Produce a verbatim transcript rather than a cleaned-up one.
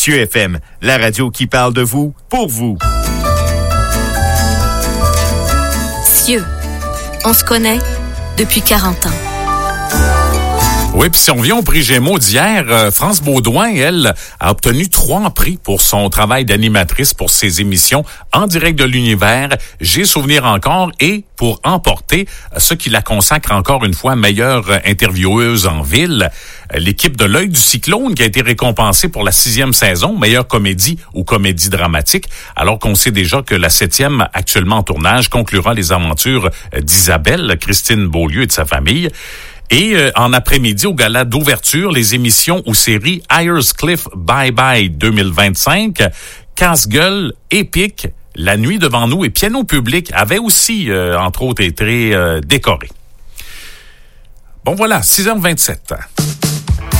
Cieux F M, la radio qui parle de vous, pour vous. Cieux, on se connaît depuis quarante ans. Oui, puis si on revient au prix Gémeaux d'hier, euh, France Baudouin, elle, a obtenu trois prix pour son travail d'animatrice pour ses émissions En direct de l'univers, J'ai souvenir encore, et pour emporter ce qui la consacre encore une fois meilleure intervieweuse en ville. L'équipe de L'Œil du Cyclone qui a été récompensée pour la sixième saison, meilleure comédie ou comédie dramatique, alors qu'on sait déjà que la septième, actuellement en tournage, conclura les aventures d'Isabelle, Christine Beaulieu et de sa famille. Et euh, en après-midi, au gala d'ouverture, les émissions ou séries Ayers Cliff Bye Bye deux mille vingt-cinq, Casse-gueule, Épique, La nuit devant nous et Piano public avaient aussi, euh, entre autres, été euh, décorés. Bon voilà, six heures vingt-sept.